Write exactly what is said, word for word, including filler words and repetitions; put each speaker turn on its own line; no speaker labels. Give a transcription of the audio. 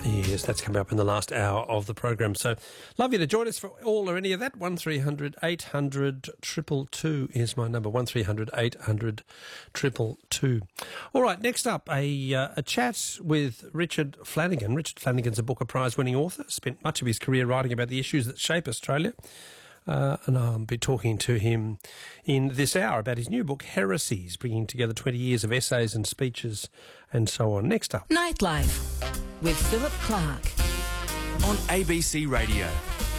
Yes, that's coming up in the last hour of the program. So love you to join us for all or any of that. one three hundred eight hundred two two two is my number, one three hundred eight hundred two two two. All right, next up, a uh, a chat with Richard Flanagan. Richard Flanagan's a Booker Prize-winning author, spent much of his career writing about the issues that shape Australia. Uh, and I'll be talking to him in this hour about his new book, Heresies, bringing together twenty years of essays and speeches and so on. Next up.
Nightlife with Philip Clark
on A B C Radio.